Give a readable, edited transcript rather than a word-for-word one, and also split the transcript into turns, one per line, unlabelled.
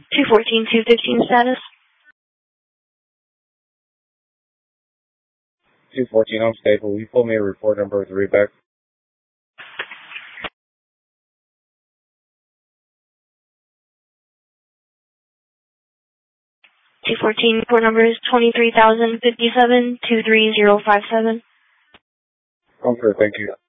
214, 215 status.
214, I'm stable. Will you pull me a report number with the readback?
214, report number is 23,057, 23057.
Comfort, thank you.